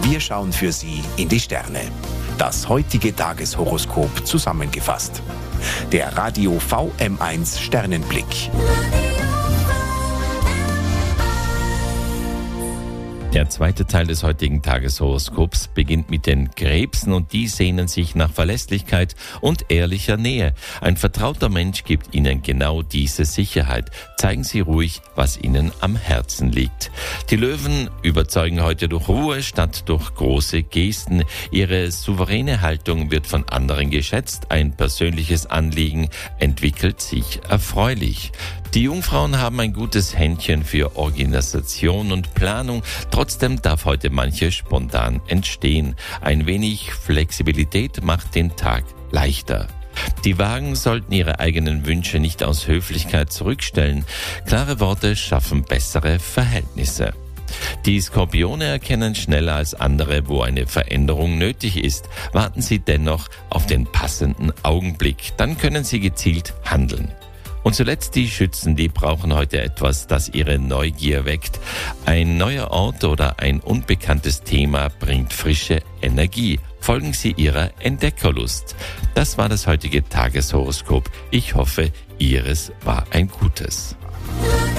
Wir schauen für Sie in die Sterne. Das heutige Tageshoroskop zusammengefasst. Der Radio VM1 Sternenblick. Der zweite Teil des heutigen Tageshoroskops beginnt mit den Krebsen und die sehnen sich nach Verlässlichkeit und ehrlicher Nähe. Ein vertrauter Mensch gibt ihnen genau diese Sicherheit. Zeigen Sie ruhig, was ihnen am Herzen liegt. Die Löwen überzeugen heute durch Ruhe statt durch große Gesten. Ihre souveräne Haltung wird von anderen geschätzt. Ein persönliches Anliegen entwickelt sich erfreulich. Die Jungfrauen haben ein gutes Händchen für Organisation und Planung. Trotzdem darf heute manches spontan entstehen. Ein wenig Flexibilität macht den Tag leichter. Die Wagen sollten ihre eigenen Wünsche nicht aus Höflichkeit zurückstellen. Klare Worte schaffen bessere Verhältnisse. Die Skorpione erkennen schneller als andere, wo eine Veränderung nötig ist. Warten Sie dennoch auf den passenden Augenblick. Dann können Sie gezielt handeln. Und zuletzt die Schützen, die brauchen heute etwas, das ihre Neugier weckt. Ein neuer Ort oder ein unbekanntes Thema bringt frische Energie. Folgen Sie Ihrer Entdeckerlust. Das war das heutige Tageshoroskop. Ich hoffe, Ihres war ein gutes.